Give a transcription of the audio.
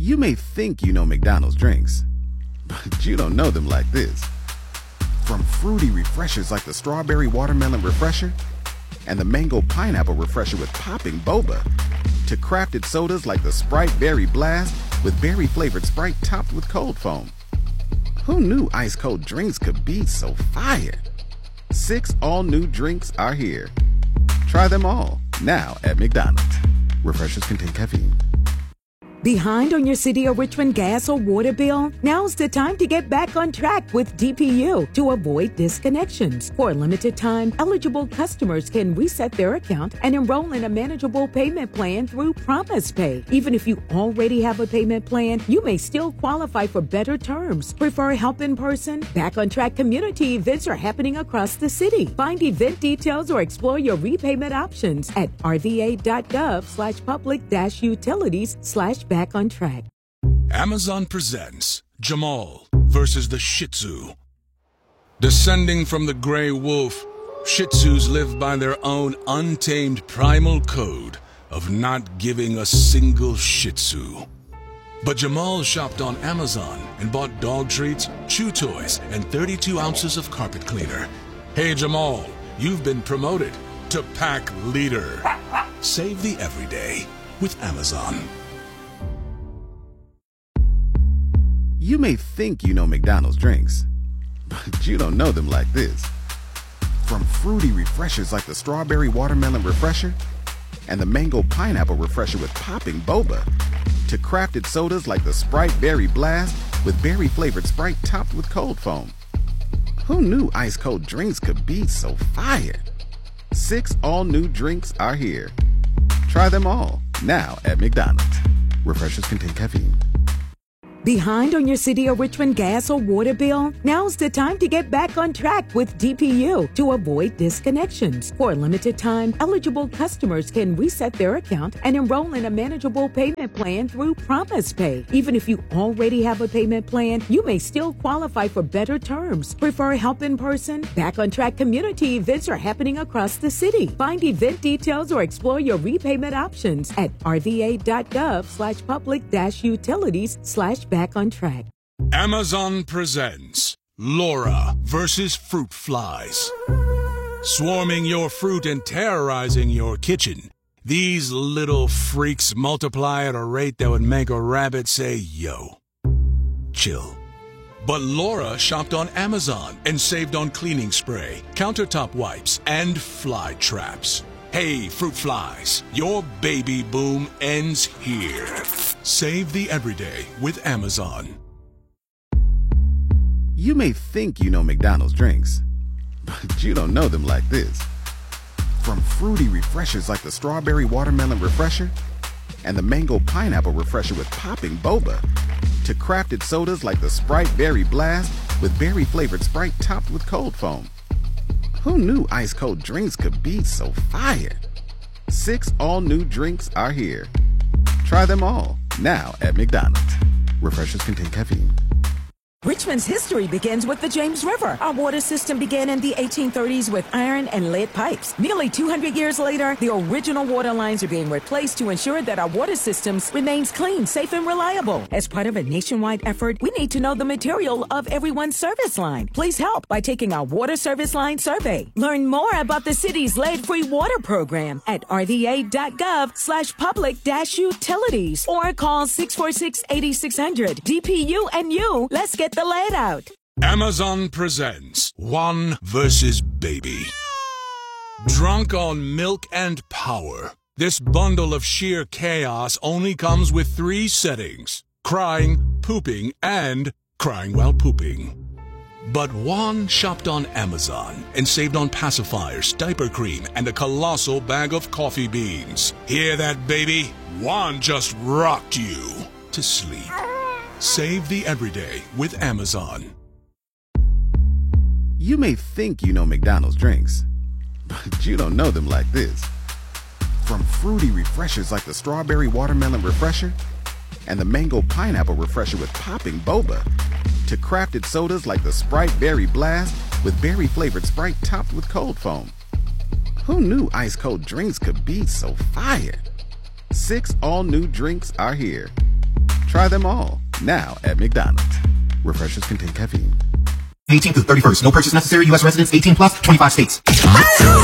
You may think you know McDonald's drinks, but you don't know them like this. From fruity refreshers like the Strawberry Watermelon Refresher and the Mango Pineapple Refresher with popping boba, to crafted sodas like the Sprite Berry Blast with berry-flavored Sprite topped with cold foam. Who knew ice-cold drinks could be so fire? 6 all-new drinks are here. Try them all, now at McDonald's. Refreshers contain caffeine. Behind on your City of Richmond gas or water bill? Now's the time to get back on track with DPU to avoid disconnections. For a limited time, eligible customers can reset their account and enroll in a manageable payment plan through Promise Pay. Even if you already have a payment plan, you may still qualify for better terms. Prefer help in person? Back on Track community events are happening across the city. Find event details or explore your repayment options at rva.gov/public-utilities/back on track. Amazon presents Jamal versus the Shih Tzu. Descending from the gray wolf, Shih Tzus live by their own untamed primal code of not giving a single Shih Tzu. But Jamal shopped on Amazon and bought dog treats, chew toys, and 32 ounces of carpet cleaner. Hey Jamal, you've been promoted to pack leader. Save the everyday with Amazon. You may think you know McDonald's drinks, but you don't know them like this. From fruity refreshers like the Strawberry Watermelon Refresher and the Mango Pineapple Refresher with popping boba, to crafted sodas like the Sprite Berry Blast with berry-flavored Sprite topped with cold foam. Who knew ice-cold drinks could be so fire? 6 all-new drinks are here. Try them all, now at McDonald's. Refreshers contain caffeine. Behind on your City of Richmond gas or water bill? Now's the time to get back on track with DPU to avoid disconnections. For a limited time, eligible customers can reset their account and enroll in a manageable payment plan through Promise Pay. Even if you already have a payment plan, you may still qualify for better terms. Prefer help in person? Back on Track community events are happening across the city. Find event details or explore your repayment options at rva.gov/public-utilities/back on track. Amazon presents Laura versus fruit flies. Swarming your fruit and terrorizing your kitchen, these little freaks multiply at a rate that would make a rabbit say, yo. Chill. But Laura shopped on Amazon and saved on cleaning spray, countertop wipes, and fly traps. Hey, fruit flies, your baby boom ends here. Save the everyday with Amazon. You may think you know McDonald's drinks, but you don't know them like this. From fruity refreshers like the Strawberry Watermelon Refresher and the Mango Pineapple Refresher with popping boba, to crafted sodas like the Sprite Berry Blast with berry-flavored Sprite topped with cold foam. Who knew ice-cold drinks could be so fire? 6 all-new drinks are here. Try them all, now at McDonald's. Refreshers contain caffeine. Richmond's history begins with the James River. Our water system began in the 1830s with iron and lead pipes. Nearly 200 years later, the original water lines are being replaced to ensure that our water systems remains clean, safe, and reliable. As part of a nationwide effort, we need to know the material of everyone's service line. Please help by taking our water service line survey. Learn more about the city's lead-free water program at rva.gov/public-utilities or call 646-8600. DPU and you, let's get the lead out. Amazon presents One versus Baby. Drunk on milk and power, this bundle of sheer chaos only comes with 3 settings: crying, pooping, and crying while pooping. But Juan shopped on Amazon and saved on pacifiers, diaper cream, and a colossal bag of coffee beans. Hear that, baby? Juan just rocked you to sleep. Save the everyday with Amazon. You may think you know McDonald's drinks, but you don't know them like this. From fruity refreshers like the Strawberry Watermelon Refresher and the Mango Pineapple Refresher with popping boba, to crafted sodas like the Sprite Berry Blast with berry-flavored Sprite topped with cold foam. Who knew ice-cold drinks could be so fire? 6 all-new drinks are here. Try them all, now at McDonald's. Refreshers contain caffeine. 18th through 31st. No purchase necessary. U.S. residents 18 plus, 25 states.